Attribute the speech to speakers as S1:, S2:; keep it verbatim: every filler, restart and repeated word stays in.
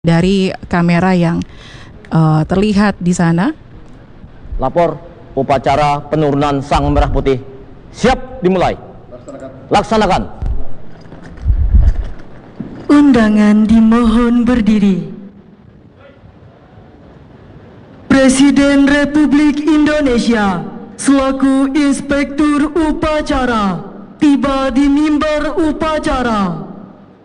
S1: Dari kamera yang uh, terlihat di sana.
S2: Lapor upacara penurunan sang merah putih siap dimulai. Laksanakan. Laksanakan.
S3: Undangan dimohon berdiri. Presiden Republik Indonesia selaku Inspektur Upacara tiba di mimbar upacara.